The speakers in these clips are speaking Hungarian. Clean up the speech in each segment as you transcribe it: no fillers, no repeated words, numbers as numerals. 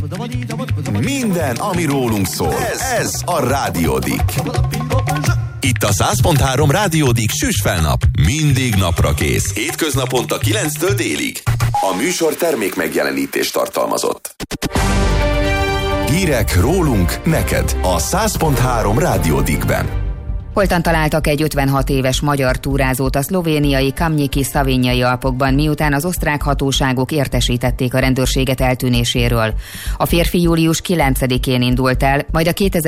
Minden, ami rólunk szól. Ez a Rádiódik. Itt a 100.3 Rádiódik Süsfelnap. Mindig napra kész. Hétköznaponta 9-től délig. A műsor termék megjelenítést tartalmazott. Hírek rólunk, neked a 100.3 Rádiódikben. Holtan találtak egy 56 éves magyar túrázót a szlovéniai Kamniki-Szavinjai Alpokban, miután az osztrák hatóságok értesítették a rendőrséget eltűnéséről. A férfi július 9-én indult el, majd a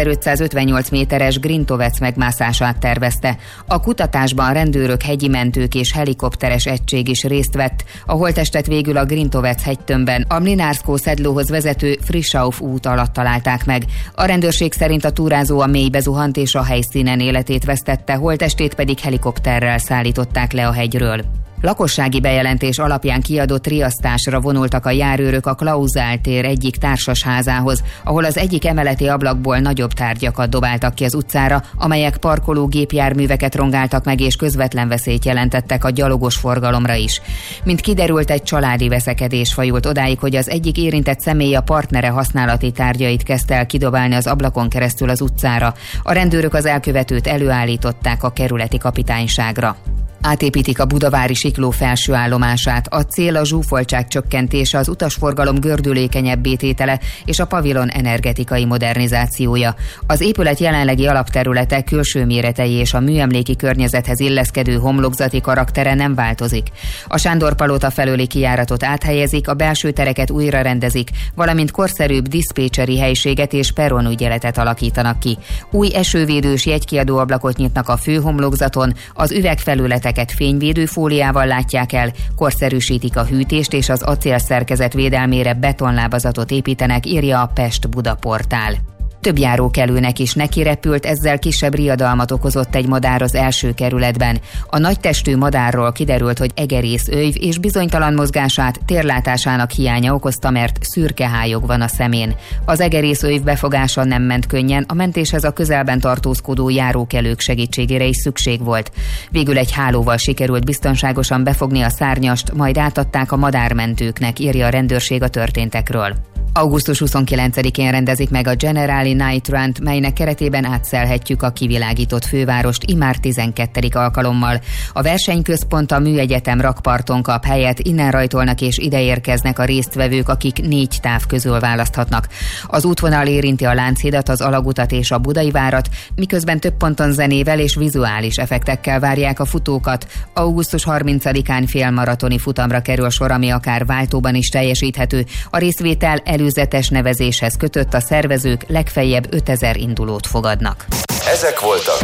2558 méteres Grintovec megmászását tervezte. A kutatásban rendőrök, hegyi mentők és helikopteres egység is részt vett. A holttestet végül a Grintovec hegytömbben, a Mlinárszkó-Szedlóhoz vezető Frisauf út alatt találták meg. A rendőrség szerint a túrázó a mélybe zuhant és a helyszínen életét vesztette, holttestét pedig helikopterrel szállították le a hegyről. Lakossági bejelentés alapján kiadott riasztásra vonultak a járőrök a Klauzál tér egyik társasházához, ahol az egyik emeleti ablakból nagyobb tárgyakat dobáltak ki az utcára, amelyek parkoló gépjárműveket rongáltak meg és közvetlen veszélyt jelentettek a gyalogos forgalomra is. Mint kiderült, egy családi veszekedés fajult odáig, hogy az egyik érintett személy a partnere használati tárgyait kezdte el kidobálni az ablakon keresztül az utcára. A rendőrök az elkövetőt előállították a kerületi kapitányságra. Átépítik a budavári Sikló felső állomását. A cél a zsúfoltság csökkentése, az utasforgalom gördülékenyebbé tétele és a pavilon energetikai modernizációja. Az épület jelenlegi alapterülete, külső méretei és a műemléki környezethez illeszkedő homlokzati karaktere nem változik. A Sándor-palota felőli kijáratot áthelyezik, a belső tereket újra rendezik, valamint korszerűbb diszpécseri helyiséget és perronügyeletet alakítanak ki. Új esővédős jegykiadó ablakot nyitnak a főhomlokzaton, az üvegfelületek fényvédő fóliával látják el, korszerűsítik a hűtést és az acélszerkezet védelmére betonlábazatot építenek, írja a Pest-Buda portál. Több járókelőnek is nekirepült, ezzel kisebb riadalmat okozott egy madár az első kerületben. A nagytestű madárról kiderült, hogy egerészőjv és bizonytalan mozgását, térlátásának hiánya okozta, mert szürke hályog van a szemén. Az egerészőjv befogása nem ment könnyen, a mentéshez a közelben tartózkodó járókelők segítségére is szükség volt. Végül egy hálóval sikerült biztonságosan befogni a szárnyast, majd átadták a madármentőknek, írja a rendőrség a történtekről. Augusztus 29-én rendezik meg a Generali Night Run-t, melynek keretében átszelhetjük a kivilágított fővárost immár 12. alkalommal. A versenyközpont a Műegyetem rakparton kap helyet, innen rajtolnak és ide érkeznek a résztvevők, akik 4 táv közül választhatnak. Az útvonal érinti a Lánchidat, az Alagutat és a Budai várat, miközben több ponton zenével és vizuális effektekkel várják a futókat. Augusztus 30-án félmaratoni futamra kerül sor, ami akár váltóban is teljesíthető. A részvétel előzetes nevezéshez kötött, a szervezők legfeljebb 5000 indulót fogadnak. Ezek voltak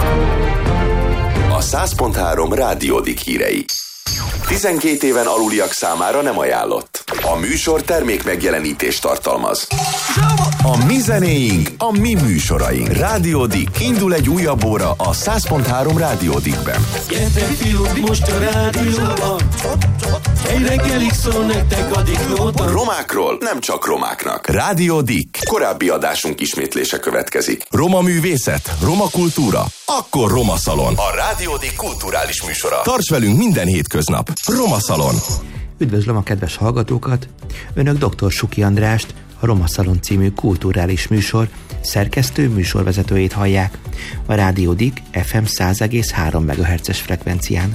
a 100.3 Rádiódik hírei. 12 éven aluliak számára nem ajánlott. A műsor termék megjelenítést tartalmaz. A mi zenéink, a mi műsoraink. Rádiódik. Indul egy újabb óra a 100.3 Rádiódikben. Gyertek fiúk, most a rádióban. Egy reggelig szól nektek a diklóban. Romákról nem csak romáknak. Rádiódik. Korábbi adásunk ismétlése következik. Roma művészet, roma kultúra, akkor Roma Szalon. A Rádiódik kulturális műsora. Tarts velünk minden hétköznap. Roma Szalon. Üdvözlöm a kedves hallgatókat! Önök dr. Suki Andrást, a Roma Szalon című kulturális műsor szerkesztő műsorvezetőjét hallják a Rádiódik FM 100,3 MHz-es frekvencián.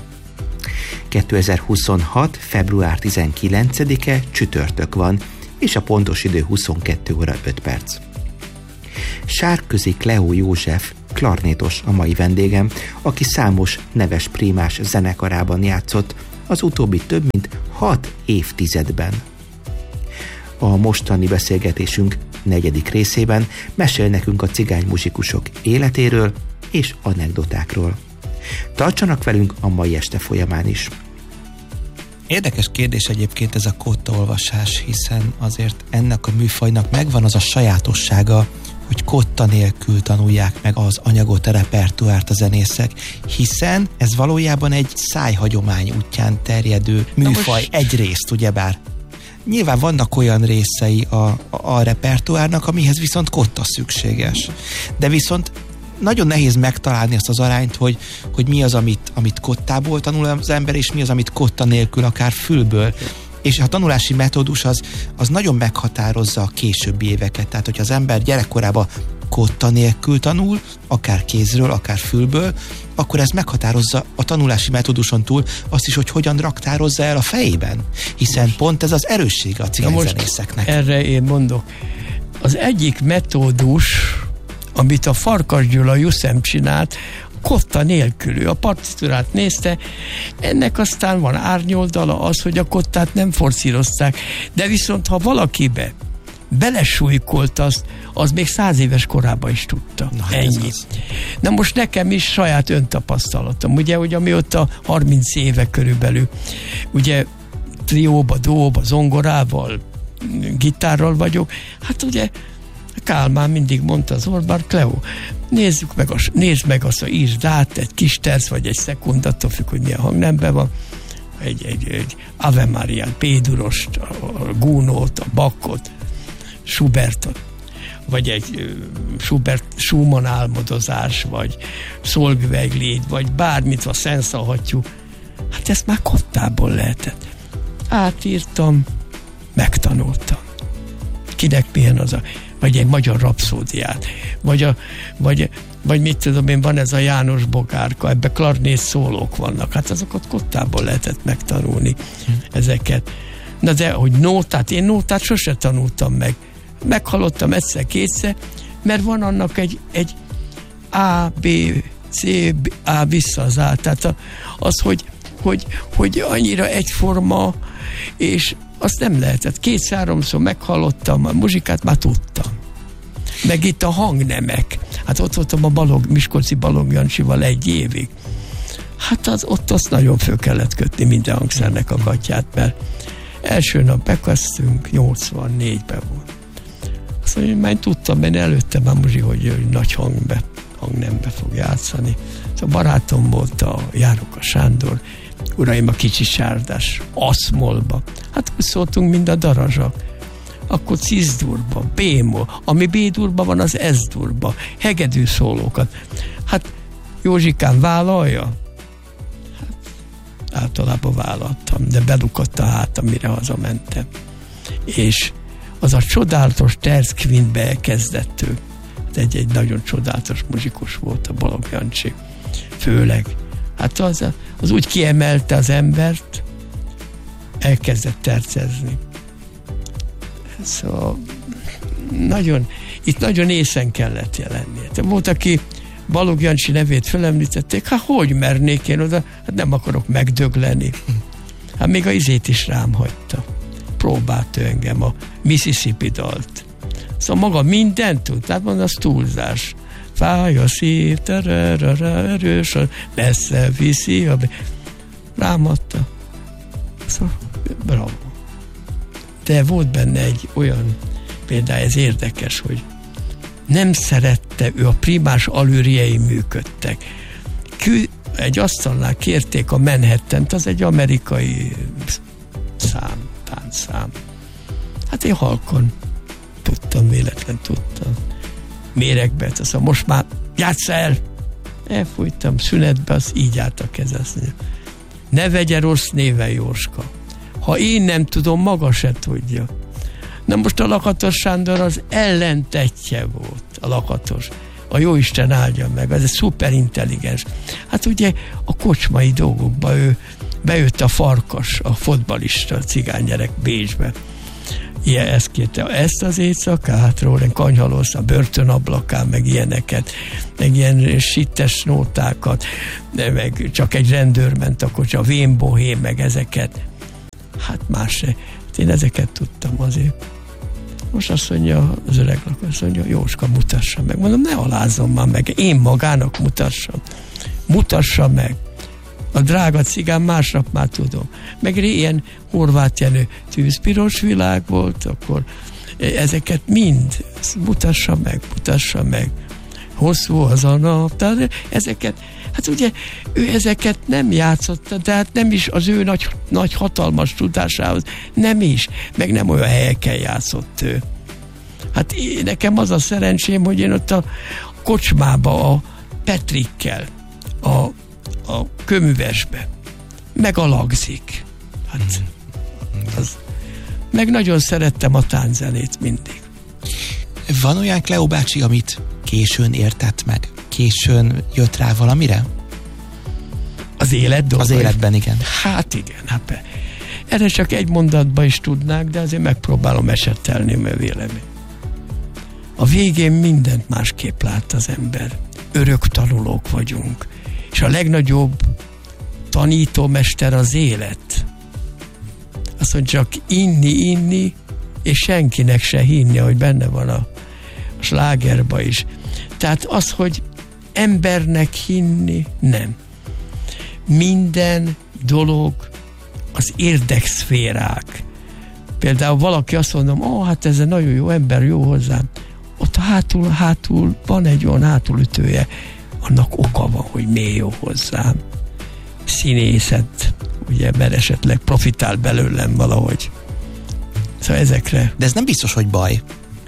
2026. február 19-e csütörtök van, és a pontos idő 22 óra 5 perc. Sárközi Kleó József, klarnétos a mai vendégem, aki számos neves prímás zenekarában játszott az utóbbi több mint 6 évtizedben. A mostani beszélgetésünk 4. részében mesél nekünk a cigány muzsikusok életéről és anekdotákról. Tartsanak velünk a mai este folyamán is. Érdekes kérdés egyébként ez a kottaolvasás, hiszen azért ennek a műfajnak megvan az a sajátossága, hogy kotta nélkül tanulják meg az anyagot, a repertoárt a zenészek, hiszen ez valójában egy szájhagyomány útján terjedő műfaj, egyrészt ugyebár. Nyilván vannak olyan részei a repertoárnak, amihez viszont kotta szükséges. De viszont nagyon nehéz megtalálni azt az arányt, hogy mi az, amit kottából tanul az ember, és mi az, amit kotta nélkül, akár fülből És a tanulási metódus az nagyon meghatározza a későbbi éveket. Tehát, hogyha az ember gyerekkorában kotta nélkül tanul, akár kézről, akár fülből, akkor ez meghatározza a tanulási metóduson túl azt is, hogy hogyan raktározza el a fejében. Hiszen pont ez az erőssége a cigányzenészeknek. Erre én mondok. Az egyik metódus, amit a Farkas Gyula Jusszem csinált, kotta nélkül. Ő a partitúrát nézte, ennek aztán van árnyoldala az, hogy a kottát nem forszírozták, de viszont ha valakibe belesújkolt az még 100 éves korában is tudta. Na, ennyi. Na most nekem is saját öntapasztalatom, ugye, hogy amióta 30 éve körülbelül, ugye trióba, duóba, zongorával, gitárral vagyok, hát ugye Kálmán mindig mondta az Orbán, Cleo, nézd meg azt, írd át egy kis terc, vagy egy szekund, attól függ, hogy milyen hangnemben van, egy Ave Mariát, Pédurost, a Gúnót, a Bakkot, Schubertot, vagy egy Schumann álmodozás, vagy Szolgvejglied, vagy bármit, a Szenszalhattyú. Hát ezt már kottából lehetett. Átírtam, megtanultam. Kinek milyen az vagy egy magyar rapszódiát, vagy mit tudom én, van ez a János Bogárka, ebbe klarnét szólók vannak, hát azokat kottából lehetett megtanulni ezeket. Na de, hogy nótát, én nótát sose tanultam meg. Meghallottam egyszer-kétszer, mert van annak egy A, B, C, A vissza az A. Tehát az, hogy annyira egyforma, és azt nem lehetett. 2-3-szor meghallottam a muzsikát, már tudtam. Meg itt a hangnemek. Hát ott voltam a Miskolci Balogh Jancsival 1 évig. Hát ott azt nagyon föl kellett kötni minden hangszernek a gatyát, mert első nap bekezdtünk, 84-ben volt. Azt mondja, hogy már tudtam, mert előtte már Muzsi, hogy nagy hangnembe fog játszani. A barátom volt a Járóka Sándor, uraim, a Kicsi Sárdás, aszmolba. Hát úgy szóltunk, mind a darazsak. Akkor cizdurba, bémol, ami B-durba van, az S-durba, hegedű szólókat. Hát Józsikám vállalja? Hát általában vállaltam, de belukott a hátam, mire hazamentem. És az a csodálatos Terzkvintbe elkezdett ő. Egy nagyon csodálatos muzsikus volt a Balogh Jancsi. Főleg. Hát az úgy kiemelte az embert, elkezdett tercezni. Szóval itt nagyon észen kellett jelennie. Volt, aki Balogh Jancsi nevét felemlítették, hát hogy mernék én oda? Hát nem akarok megdögleni. Hát még a izét is rám hagyta. Próbált ő engem, a Mississippi dalt. Szóval maga mindent tud, tehát van az túlzás. Fáj a szív, erős, messze viszi, rám adta. Szóval bravo. De volt benne egy olyan, például ez érdekes, hogy nem szerette, ő a primás alűrjei működtek. Egy asztalnál kérték a Manhattant, az egy amerikai táncszám. Hát én halkon véletlen tudtam. Méregbe, szóval most már játsz el! Elfújtam szünetbe, az így állt a keze. Ne vegye rossz néven, Jóska. Ha én nem tudom, maga se tudja. Na most a Lakatos Sándor az ellentetje volt, a Lakatos. A Jóisten áldja meg, ez egy szuper intelligens. Hát ugye a kocsmai dolgokba ő bejött a Farkas, a fotbalista, a cigánygyerek Bécsbe. Ilyen, ezt kérte, ezt az éjszakát, Rólen Kanyhalósz, a börtönablakán, meg ilyeneket, meg ilyen sittes nótákat, meg csak egy rendőr ment a kocsi, a Vén Bohém, meg ezeket. Hát más se. Hát én ezeket tudtam azért. Most azt mondja az öreg lakos, azt mondja, Jóska, mutassa meg. Mondom, ne alázzon már meg, én magának mutassam. Mutassa meg. A drága cigán másnap már tudom. Meg ilyen Horváth Jenő tűzpiros világ volt, akkor ezeket mind mutassa meg. Hosszú az a nap, tehát ezeket, hát ugye ő ezeket nem játszotta, de hát nem is az ő nagy hatalmas tudásához, nem is, meg nem olyan helyeken játszott ő. Hát nekem az a szerencsém, hogy én ott a kocsmába a Petrikkel, a Köművesbe, meg a Lagzik. Hát az. Meg nagyon szerettem a tánczenét mindig. Van olyan, Kleó bácsi, amit későn értett meg? Későn jött rá valamire? Az élet dolga? Az életben, igen. Hát igen, erre csak egy mondatban is tudnák, de azért megpróbálom esetelni a vélemény. A végén mindent másképp lát az ember. Örök tanulók vagyunk. És a legnagyobb tanítómester az élet. Azt mondja, csak inni, és senkinek se hinni, hogy benne van a slágerba is. Tehát az, hogy embernek hinni, nem. Minden dolog az érdekszférák. Például valaki azt mondom, hát ez egy nagyon jó ember, jó hozzám. Ott hátul van egy olyan hátulütője, annak oka van, hogy miért jó hozzám. Színészet, ugye, mert esetleg profitál belőlem valahogy. Szóval ezekre... De ez nem biztos, hogy baj.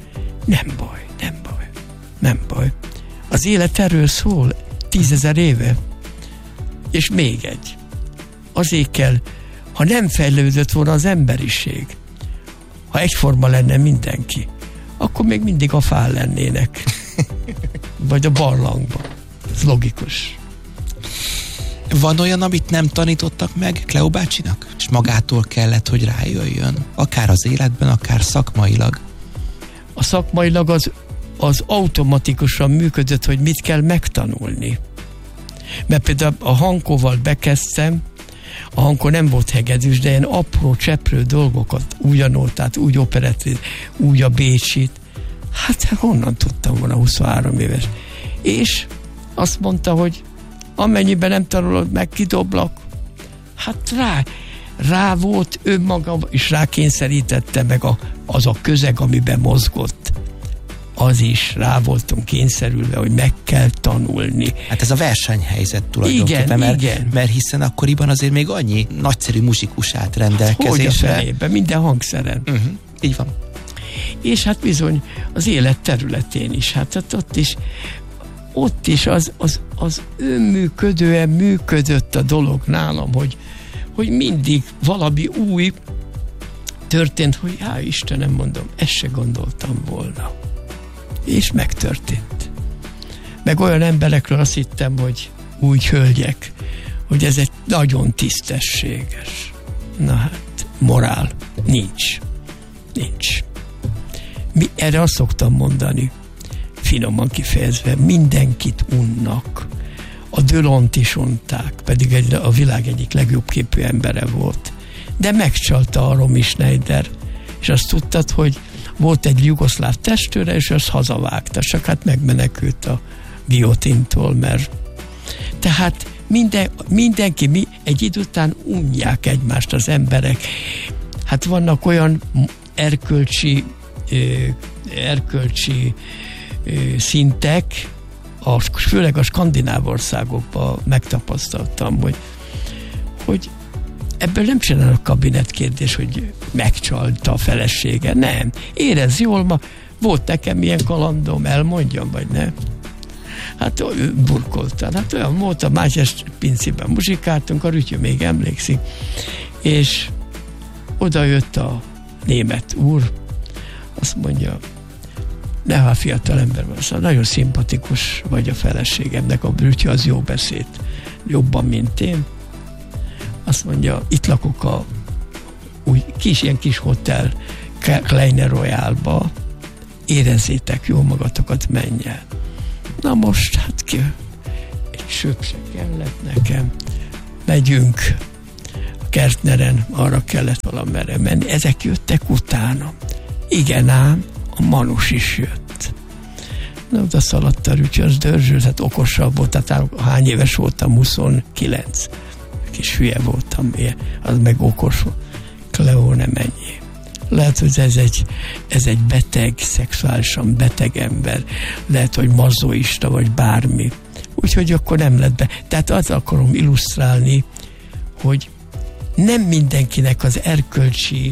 Nem baj. Az élet erről szól 10 000 éve. És még egy. Azért kell, ha nem fejlődött volna az emberiség, ha egyforma lenne mindenki, akkor még mindig a fán lennének. Vagy a barlangban. Ez logikus. Van olyan, amit nem tanítottak meg Kleó bácsinak? És magától kellett, hogy rájöjjön? Akár az életben, akár szakmailag. A szakmailag az automatikusan működött, hogy mit kell megtanulni. Mert például a Hankóval bekezdtem, a Hankó nem volt hegedűs, de ilyen apró, cseprő dolgokat, úgy a nótát, úgy operetét, úgy a bécsit. Hát honnan tudtam volna 23 éves. És azt mondta, hogy amennyiben nem tanulod meg, kidoblak. Hát rá volt, ő maga is rákényszerítette meg az a közeg, amiben mozgott. Az is rá voltunk kényszerülve, hogy meg kell tanulni. Hát ez a versenyhelyzet tulajdonképpen, igen. Mert hiszen akkoriban azért még annyi nagyszerű muzsikus állt rendelkezésre. Hogy a felében, minden hangszeren. Így van. És hát bizony az élet területén is, hát ott is az önműködően működött a dolog nálam, hogy mindig valami új történt, hogy Istenem, mondom, ezt se gondoltam volna. És megtörtént. Meg olyan emberekről azt hittem, hogy úgy hölgyek, hogy ez egy nagyon tisztességes. Na hát, morál nincs. Erre azt szoktam mondani, finoman kifejezve, mindenkit unnak. A Dölont is unták, pedig a világ egyik legjobb képű embere volt. De megcsalta a Romy Schneider, és azt tudtad, hogy volt egy jugoszláv testőre, és azt hazavágta, csak hát megmenekült a giotintól, mert tehát mindenki egy idő után unják egymást az emberek. Hát vannak olyan erkölcsi szintek, főleg a skandináv országokban megtapasztaltam, hogy ebből nem csinálnak kabinetkérdés, hogy megcsalta a felesége. Nem. Érez jól, ma volt nekem ilyen kalandom, elmondjam, vagy nem? Hát burkoltál. Hát olyan volt, a Mátyás pincében muzsikáltunk, a Rütyő még emlékszik. És oda jött a német úr, azt mondja, ha fiatal ember van, szóval nagyon szimpatikus vagy a feleségemnek, a Rütyő az jó beszéd, jobban, mint én. Azt mondja, itt lakok ilyen kis hotel Kleiner Royalba, érezzétek jól magatokat, menj el. Na most, hát egy söp se kellett nekem. Megyünk a Kertneren, arra kellett valamerre menni. Ezek jöttek utána. Igen ám, a Manus is jött. Na, oda szaladt a Rütyő, az dörzsölt, hát okosabb volt, tehát hány éves voltam? 29. Kis hülye voltam, az meg okos volt. Kleó, nem ennyi. Lehet, hogy ez egy beteg, szexuálisan beteg ember. Lehet, hogy mazoista, vagy bármi. Úgyhogy akkor nem lett be. Tehát azt akarom illusztrálni, hogy nem mindenkinek az erkölcsi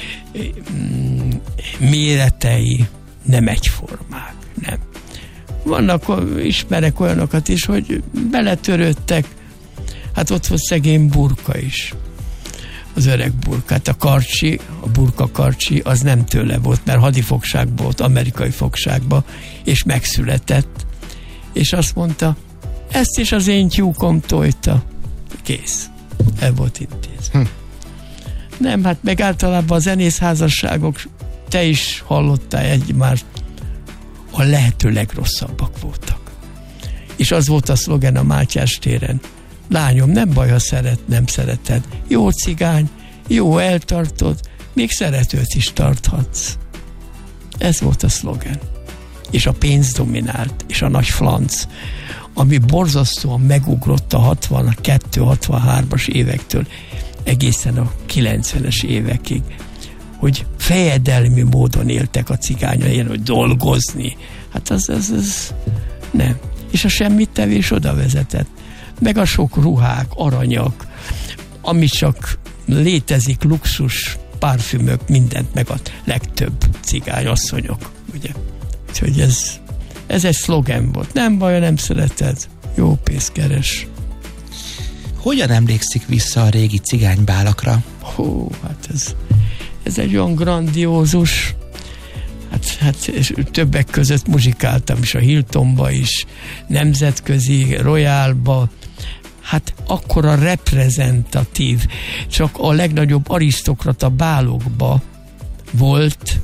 méretei nem egyformák. Nem. Vannak, ismerek olyanokat is, hogy beletörődtek. Hát ott volt szegény Burka is. az öreg burkát. A burka karcsi, az nem tőle volt, mert hadifogságban volt, amerikai fogságban, és megszületett. És azt mondta, ezt is az én tyúkom tojta. Kész. El volt intézve. Nem, hát meg általában a zenészházasságok, te is hallottál egymást, a lehető legrosszabbak voltak. És az volt a szlogen a Mátyás téren. Lányom, nem baj, ha nem szereted. Jó cigány, jó eltartod, még szeretőt is tarthatsz. Ez volt a szlogen. És a pénz dominált, és a nagy flanc, ami borzasztóan megugrott a 62-63-as évektől egészen a 90-es évekig, hogy fejedelmi módon éltek a cigányai, hogy dolgozni. Hát az nem. És a semmit tevés oda vezetett. Meg a sok ruhák, aranyak, ami csak létezik, luxus, parfümök, mindent, meg a legtöbb cigányasszonyok, ugye. Úgyhogy ez egy szlogen volt. Nem baj, nem szereted. Jó pénzt keres. Hogyan emlékszik vissza a régi cigánybálakra? Hú, hát ez egy olyan grandiózus, hát többek között muzsikáltam is a Hiltonba is, nemzetközi, Royalba, hát akkora reprezentatív, csak a legnagyobb arisztokrata bálokba volt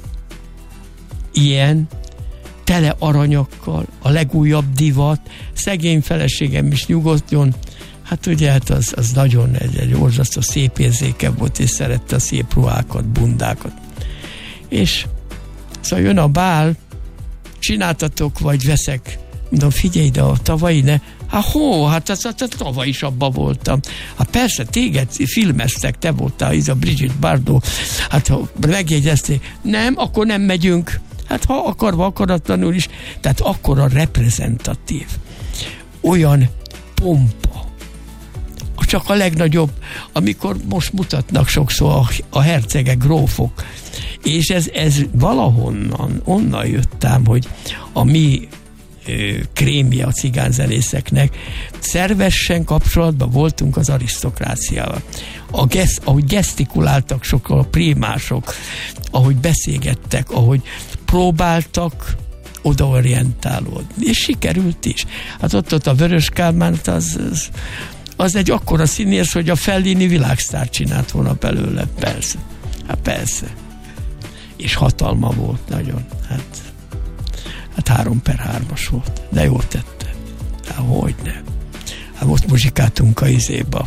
ilyen, tele aranyakkal, a legújabb divat, szegény feleségem is nyugodjon, hát ugye hát az nagyon egy orzasztó szép érzéke volt, és szerette a szép ruhákat, bundákat. És szóval jön a bál, csináltatok, vagy veszek, mondom, figyelj ide, a tavalyi ne, hát tavaly is abba voltam. Hát persze, téged filmeztek, te voltál, a Brigitte Bardot, hát ha megjegyezték, nem, akkor nem megyünk. Hát ha akarva, akaratlanul is, tehát akkora reprezentatív, olyan pompa, csak a legnagyobb, amikor most mutatnak sokszor a hercegek, grófok, és ez valahonnan, onnan jöttem, hogy a mi krémje a cigányzenészeknek, szervesen kapcsolatban voltunk az arisztokráciával. Ahogy gesztikuláltak sokkal a prímások, ahogy beszélgettek, ahogy próbáltak odaorientálódni, és sikerült is. Hát ott a Vörös Kálmán, az egy akkora színész, hogy a Fellini világsztár csinált volna belőle, persze. Hát persze. És hatalma volt nagyon. Hát 3x3-as volt. De jól tette. Hát hogyne. Hát most muzsikáltunk a izéba.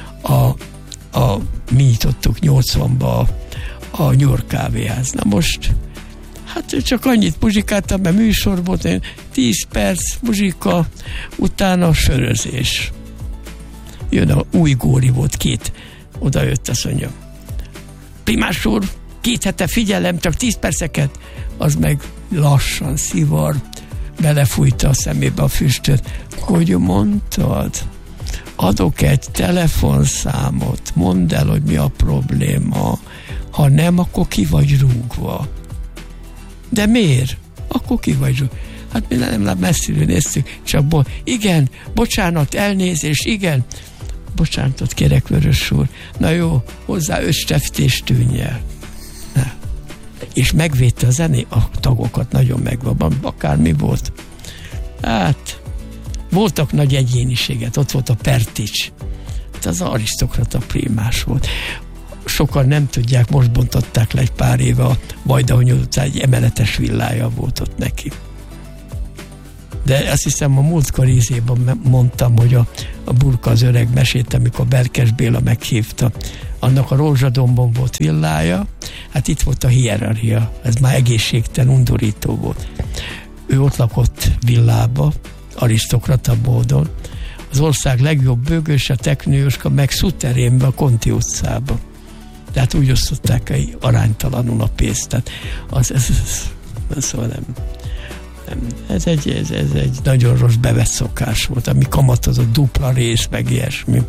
Mi nyitottuk 80-ba a New York kávéház. Na most hát csak annyit muzsikáltam, mert műsor volt, 10 perc muzsika, utána sörözés. Jön a új góri volt, oda jött, azt mondja, primás úr, 2 hete figyelem, csak 10 perceket, az meg lassan szivar, belefújta a szemébe a füstöt. Hogy mondtad? Adok egy telefonszámot, mondd el, hogy mi a probléma. Ha nem, akkor ki vagy rúgva. De miért? Akkor ki vagy rúgva. Hát mi nem messziről néztük, csak igen, bocsánat, elnézés, igen. Bocsánatot kérek, Vörös úr. Na jó, hozzá östeftés tűnj el. Na. És megvédte a a tagokat, nagyon megvan, akármi volt. Hát, voltak nagy egyéniséget, ott volt a Pertics. Hát az arisztokrata prímás volt. Sokan nem tudják, most bontották le egy pár éve a Vajdahuny utcán, egy emeletes villája volt ott neki. De azt hiszem a múltkor ízében mondtam, hogy a Burka az öreg mesét, amikor Berkes Béla meghívta, annak a Rózsadombon volt villája, hát itt volt a hierarchia, ez már egészségtelen, undorító volt. Ő ott lakott villába, arisztokrata módon, az ország legjobb bőgős, a teknőjöska, meg szuterénbe, a Konti utcába. Tehát úgy osztották aránytalanul a pénzt. Tehát szóval nem. Ez egy nagyon rossz bevett szokás volt, ami kamatozott dupla rész, meg ilyesmi.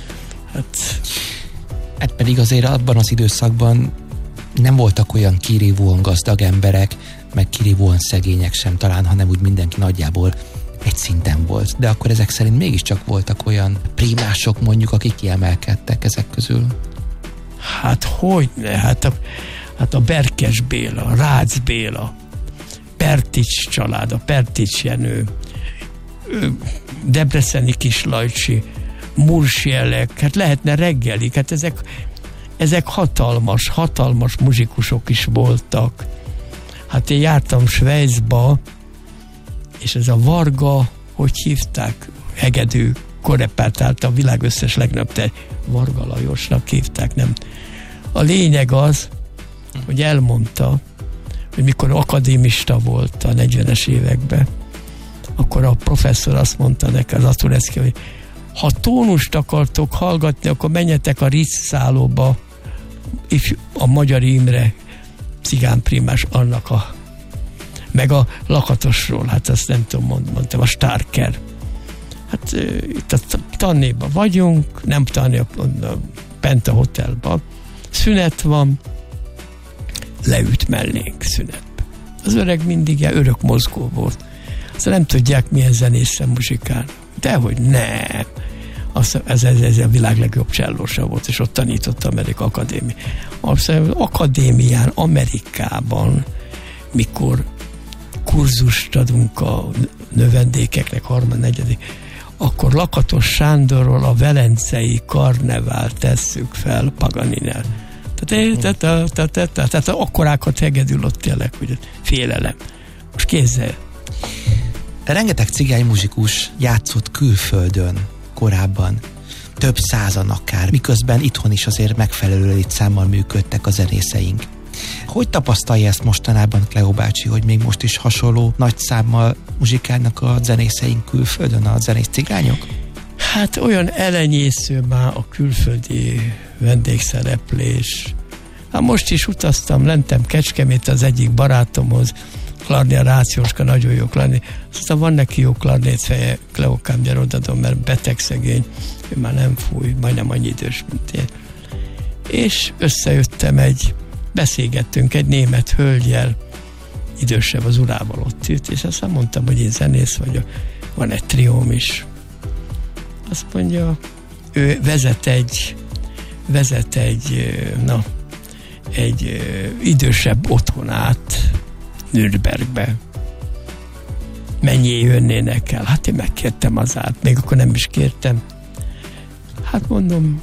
Hát pedig azért abban az időszakban nem voltak olyan kirívóan gazdag emberek, meg kirívóan szegények sem talán, hanem úgy mindenki nagyjából egy szinten volt. De akkor ezek szerint mégiscsak voltak olyan prímások mondjuk, akik kiemelkedtek ezek közül. Hát hogyne, hát a Berkes Béla, a Rácz Béla, Pertics család, a Pertics Jenő, Debreceni Kislajcsi, Mursielek, hát lehetne reggelig, hát ezek hatalmas muzsikusok is voltak. Hát én jártam Svájcba, és ez a Varga, hogy hívták, hegedű korrepetálta a világ összes legnagyobb, Varga Lajosnak hívták, nem. A lényeg az, hogy elmondta, hogy mikor akadémista volt a 40-es években, akkor a professzor azt mondta neki, az Aturecki, hogy ha tónust akartok hallgatni, akkor menjetek a Ritz-szállóba, a Magyar Imre cigánprímás annak meg a Lakatosról, hát azt nem tudom, mondtam, a Starker. Hát itt a tannéban vagyunk, nem bent a hotelban, szünet van, leüt mellénk szünetbe. Az öreg mindig ilyen örök mozgó volt. Aztán nem tudják, milyen zenésszel muzsikál. Dehogy nem. Ez a világ legjobb csellósa volt, és ott tanított Amerika Akadémia. Aztán akadémián, Amerikában, mikor kurzust adunk a növendékeknek, 3.-4., akkor Lakatos Sándorról a Velencei Karnevált tesszük fel Paganinel. Tehát akkorákat hegedül ott tényleg, hogy félelem. Most kézzel. Rengeteg cigány muzsikus játszott külföldön korábban, több százan akár, miközben itthon is azért megfelelő létszámmal működtek a zenészeink. Hogy tapasztalja ezt mostanában, Kleó bácsi, hogy még most is hasonló nagy számmal muzsikálnak a zenészeink külföldön, a zenész cigányok? Hát olyan elenyésző már a külföldi vendégszereplés. Hát most is utaztam, lentem Kecskemét az egyik barátomhoz, Klarnia Rációska, nagyon jó klarné. Aztán van neki jó klarnétfeje, Kleókám, gyere odadom, mert beteg szegény, ő már nem fúj, majdnem annyi idős, mint én. És összejöttem beszélgettünk egy német hölgyel, idősebb, az urával ott ült, és aztán mondtam, hogy én zenész vagyok, van egy trióm is. Azt mondja, ő vezet egy idősebb otthonát Nürnbergbe. Mennyi jönnének el? Hát én megkértem az árt, még akkor nem is kértem. Hát mondom,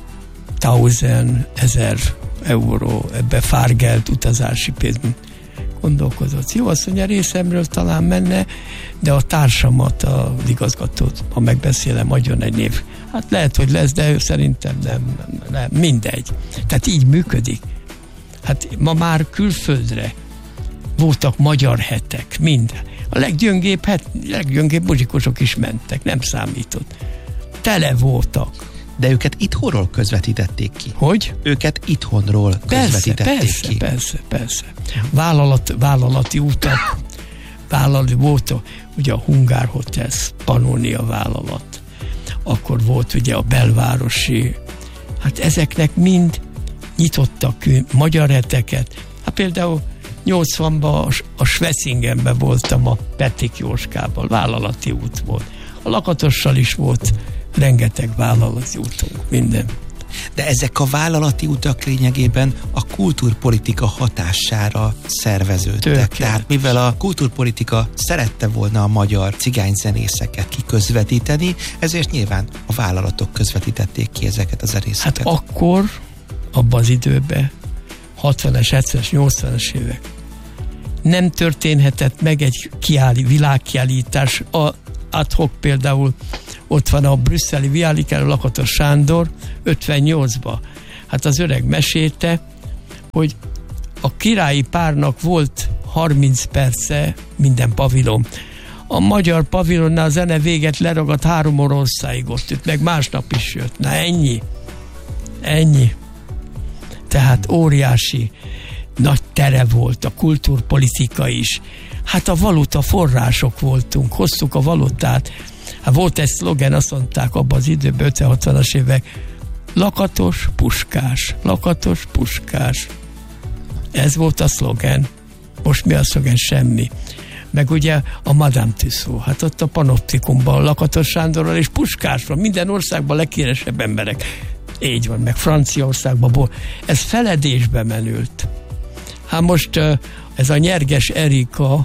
1000 euró, ebbe fárgelt utazási pénz. Gondolkozott. Jó, azt mondja, részemről talán menne, de a társamat, az igazgatót, ha megbeszélem, adjon egy név. Hát lehet, hogy lesz, de szerintem nem, mindegy. Tehát így működik. Hát ma már külföldre voltak magyar hetek, minden. A leggyöngébb muzsikusok is mentek, nem számított. Tele voltak. De őket itthonról közvetítették ki. Hogy? Őket itthonról közvetítették ki. Persze. Vállalati utak. Volt ugye a Hungár Hotels, Pannonia vállalat. Akkor volt ugye a belvárosi. Hát ezeknek mind nyitottak magyar heteket. Hát például 80-ban a Schwessingenben voltam a Petik Jóskával, vállalati út volt. A Lakatossal is volt rengeteg vállalati útunk, minden. De ezek a vállalati utak lényegében a kultúrpolitika hatására szerveződtek. Tehát mivel a kultúrpolitika szerette volna a magyar cigányzenészeket kiközvetíteni, ezért nyilván a vállalatok közvetítették ki ezeket a zenészeket. Hát akkor, abban az időben, 60-es, 70-es, 80-es évek, nem történhetett meg egy világkiállítás. Ad hoc például ott van a brüsszeli Viálikára, Lakatos Sándor 58-ba. Hát az öreg mesélte, hogy a királyi párnak volt 30 perce minden pavilon. A magyar pavilonnál a zene véget leragadt 3 Oroszáig ott ült, meg másnap is jött. Na ennyi. Tehát óriási nagy tere volt, a kultúrpolitika is. Hát a valuta források voltunk, hoztuk a valutát. Hát volt egy szlogen, azt mondták abban az időben, 50-60-as évek, Lakatos, Puskás, Lakatos, Puskás. Ez volt a szlogen. Most mi a szlogen? Semmi. Meg ugye a Madame Tussauds, hát ott a Panoptikumban Lakatos Sándorral és Puskásról, minden országban leghíresebb emberek. Így van, meg Franciaországban, ez feledésbe menült. Hát most ez a Nyerges Erika,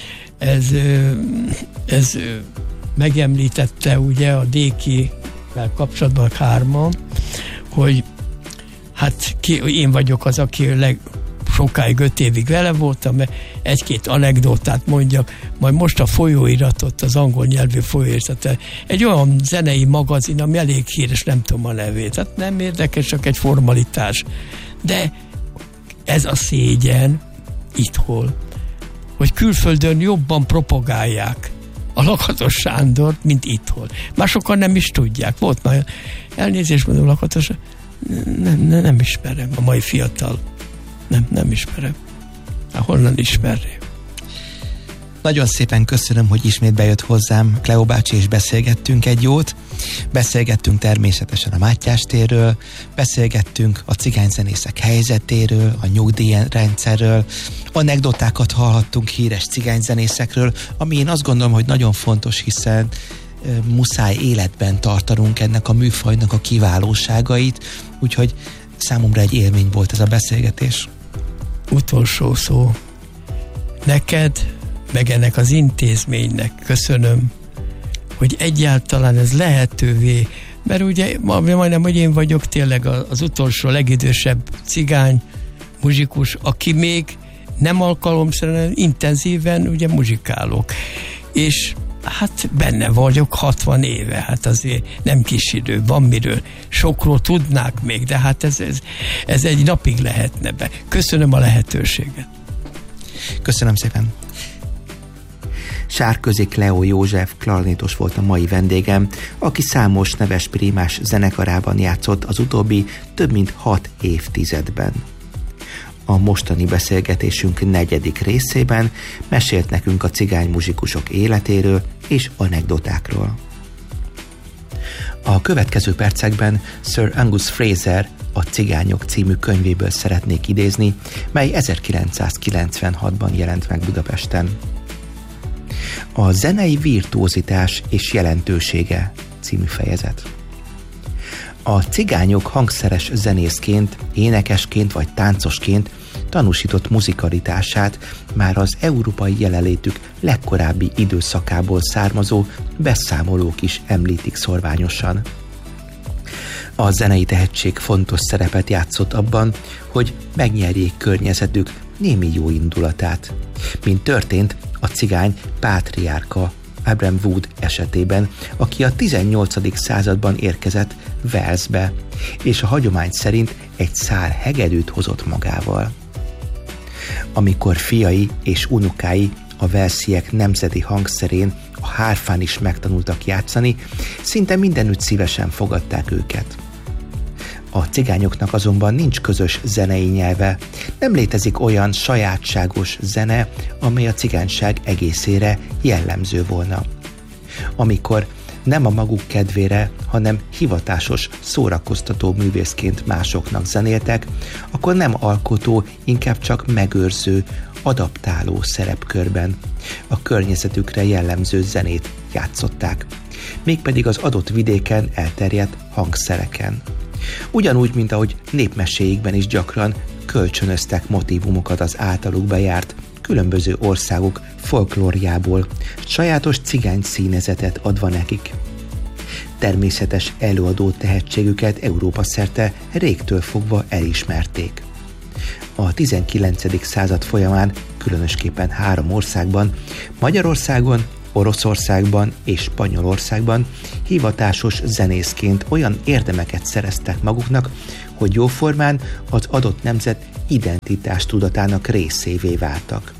ez megemlítette ugye a Dékivel kapcsolatban 3-an, hogy hát én vagyok az, aki sokáig 5 évig vele voltam, mert 1-2 anekdotát mondjak, majd most a folyóiratot, az angol nyelvű folyóiratot, egy olyan zenei magazin, ami elég híres, nem tudom a nevét, hát nem érdekes, csak egy formalitás. De ez a szégyen itthon, hogy külföldön jobban propagálják a Lakatos Sándort, mint itthon. Másokan nem is tudják. Volt már elnézést mondom, Lakatos, nem ismerem a mai fiatal. Nem ismerem. Honnan ismerni? Nagyon szépen köszönöm, hogy ismét bejött hozzám Kleó bácsi, és beszélgettünk egy jót. Beszélgettünk természetesen a Mátyás térről, beszélgettünk a cigányzenészek helyzetéről, a nyugdíjrendszerről, anekdotákat hallhattunk híres cigányzenészekről, ami én azt gondolom, hogy nagyon fontos, hiszen muszáj életben tartanunk ennek a műfajnak a kiválóságait, úgyhogy számomra egy élmény volt ez a beszélgetés. Utolsó szó. Neked, meg ennek az intézménynek köszönöm, hogy egyáltalán ez lehetővé, mert ugye majdnem, hogy én vagyok tényleg az utolsó, legidősebb cigány muzsikus, aki még nem alkalomszerűen intenzíven ugye muzsikálok. És hát benne vagyok 60 éve, hát azért nem kis idő, van miről. Sokról tudnák még, de hát ez egy napig lehetne be. Köszönöm a lehetőséget. Köszönöm szépen. Sárközi Kleó József klarnétos volt a mai vendégem, aki számos neves primás zenekarában játszott az utóbbi több mint 6 évtizedben. A mostani beszélgetésünk 4. részében mesélt nekünk a cigány muzsikusok életéről és anekdotákról. A következő percekben Sir Angus Fraser a Cigányok című könyvéből szeretnék idézni, mely 1996-ban jelent meg Budapesten. A zenei virtuózitás és jelentősége című fejezet. A cigányok hangszeres zenészként, énekesként vagy táncosként tanúsított muzikalitását már az európai jelenlétük legkorábbi időszakából származó beszámolók is említik szorványosan. A zenei tehetség fontos szerepet játszott abban, hogy megnyerjék környezetük némi jó indulatát, mint történt a cigány pátriárka Abram Wood esetében, aki a 18. században érkezett Walesbe, és a hagyomány szerint egy szál hegedűt hozott magával. Amikor fiai és unokái a walesiek nemzeti hangszerén, a hárfán is megtanultak játszani, szinte mindenütt szívesen fogadták őket. A cigányoknak azonban nincs közös zenei nyelve, nem létezik olyan sajátságos zene, amely a cigányság egészére jellemző volna. Amikor nem a maguk kedvére, hanem hivatásos, szórakoztató művészként másoknak zenéltek, akkor nem alkotó, inkább csak megőrző, adaptáló szerepkörben a környezetükre jellemző zenét játszották, mégpedig az adott vidéken elterjedt hangszereken. Ugyanúgy, mint ahogy népmeséikben is gyakran kölcsönöztek motívumokat az általuk bejárt különböző országok folklórjából, sajátos cigány színezetet adva nekik. Természetes előadó tehetségüket Európa szerte régtől fogva elismerték. A 19. század folyamán különösképpen 3 országban, Magyarországon, Oroszországban és Spanyolországban hivatásos zenészként olyan érdemeket szereztek maguknak, hogy jóformán az adott nemzet identitás tudatának részévé váltak.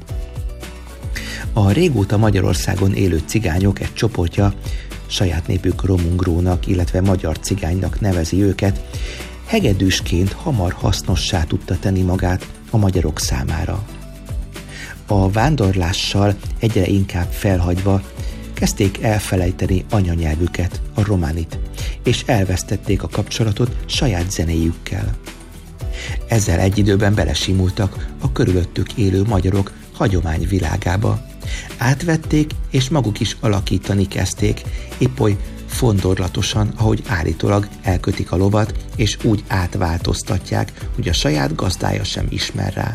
A régóta Magyarországon élő cigányok egy csoportja, saját népük romungrónak, illetve magyar cigánynak nevezi őket, hegedűsként hamar hasznossá tudta tenni magát a magyarok számára. A vándorlással egyre inkább felhagyva kezdték elfelejteni anyanyelvüket, a románit, és elvesztették a kapcsolatot saját zenéjükkel. Ezzel egy időben belesimultak a körülöttük élő magyarok hagyományvilágába. Átvették, és maguk is alakítani kezdték, épp oly fondorlatosan, ahogy állítólag elkötik a lovat, és úgy átváltoztatják, hogy a saját gazdája sem ismer rá.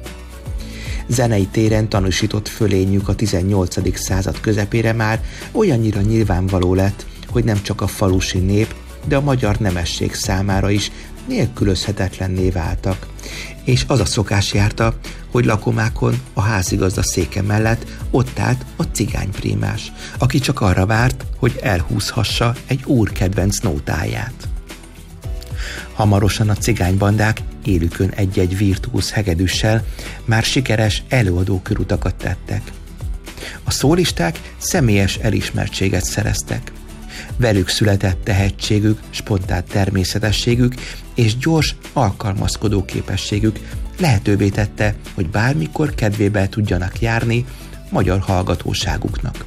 Zenei téren tanúsított fölényük a 18. század közepére már olyannyira nyilvánvaló lett, hogy nem csak a falusi nép, de a magyar nemesség számára is nélkülözhetetlenné váltak, és az a szokás járta, hogy lakomákon a házigazda széke mellett ott állt a cigányprímás, aki csak arra várt, hogy elhúzhassa egy úr kedvenc nótáját. Hamarosan a cigánybandák élükön egy-egy virtuóz hegedűssel már sikeres előadókörutakat tettek. A szólisták személyes elismertséget szereztek. Velük született tehetségük, spontán természetességük és gyors alkalmazkodó képességük lehetővé tette, hogy bármikor kedvébe tudjanak járni magyar hallgatóságuknak.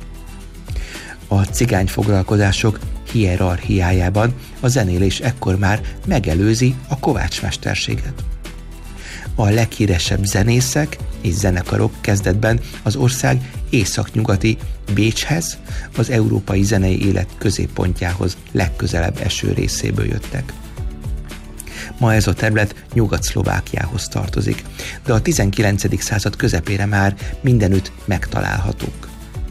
A cigányfoglalkozások hierarchiájában a zenélés ekkor már megelőzi a kovácsmesterséget. A leghíresebb zenészek és zenekarok kezdetben az ország északnyugati Bécshez, az európai zenei élet középpontjához legközelebb eső részéből jöttek. Ma ez a terület Nyugat-Szlovákiához tartozik, de a 19. század közepére már mindenütt megtalálhatók.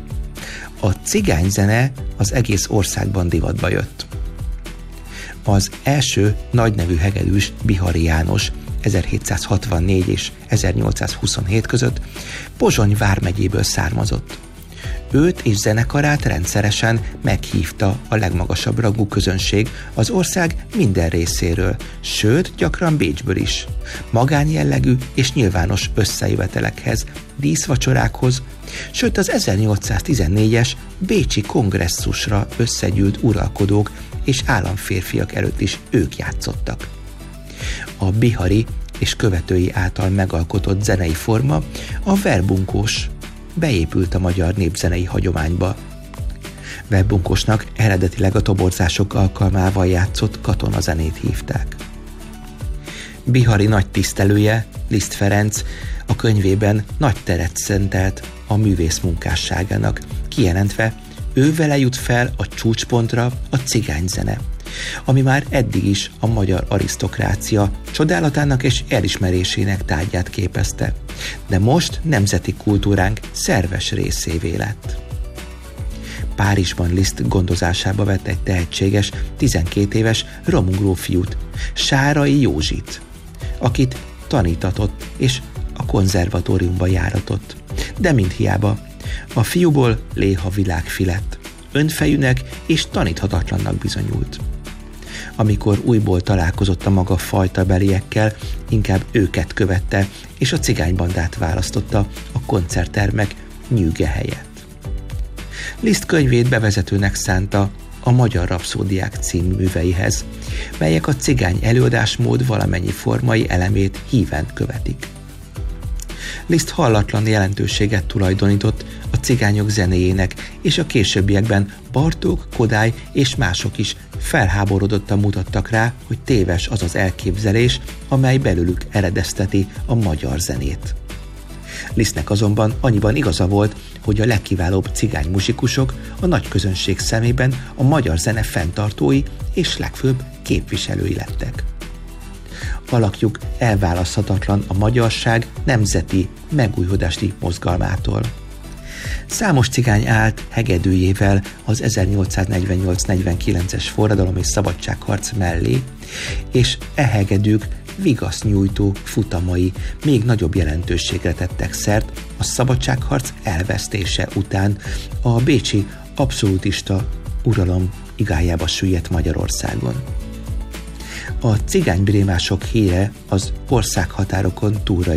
A cigányzene az egész országban divatba jött. Az első nagynevű hegedűs Bihari János 1764 és 1827 között Pozsony vármegyéből származott. Őt és zenekarát rendszeresen meghívta a legmagasabb rangú közönség az ország minden részéről, sőt, gyakran Bécsből is. Magánjellegű és nyilvános összejövetelekhez, díszvacsorákhoz, sőt az 1814-es bécsi kongresszusra összegyűlt uralkodók és államférfiak előtt is ők játszottak. A bihari és követői által megalkotott zenei forma, a verbunkós, beépült a magyar népzenei hagyományba. Verbunkosnak eredetileg a toborzások alkalmával játszott katonazenét hívták. Bihari nagy tisztelője, Liszt Ferenc a könyvében nagy teret szentelt a művész munkásságának, kijelentve, ő vele jut fel a csúcspontra a cigányzene, ami már eddig is a magyar arisztokrácia csodálatának és elismerésének tárgyát képezte, de most nemzeti kultúránk szerves részévé lett. Párizsban Liszt gondozásába vett egy tehetséges, 12 éves romugról fiút, Sárai Józsit, akit tanítatott és a konzervatóriumba járatott. De mindhiába, a fiúból léha világfi lett, önfejűnek és taníthatatlannak bizonyult. Amikor újból találkozott a maga fajtabeliekkel, inkább őket követte, és a cigánybandát választotta a koncerttermek nyűge helyett. Liszt könyvét bevezetőnek szánta a Magyar Rapszódiák című műveihez, melyek a cigány előadásmód valamennyi formai elemét híven követik. Liszt hallatlan jelentőséget tulajdonított a cigányok zenéjének, és a későbbiekben Bartók, Kodály és mások is felháborodottan mutattak rá, hogy téves az az elképzelés, amely belőlük eredezteti a magyar zenét. Lisztnek azonban annyiban igaza volt, hogy a legkiválóbb cigány muzsikusok a nagy közönség szemében a magyar zene fenntartói és legfőbb képviselői lettek. Alakjuk elválaszthatatlan a magyarság nemzeti megújulásdi mozgalmától. Számos cigány állt hegedűjével az 1848-49-es forradalom és szabadságharc mellé, és e hegedűk vigasznyújtó futamai még nagyobb jelentőségre tettek szert a szabadságharc elvesztése után a bécsi abszolútista uralom igájába süllyedt Magyarországon. A cigánybrémások híre az országhatárokon túlra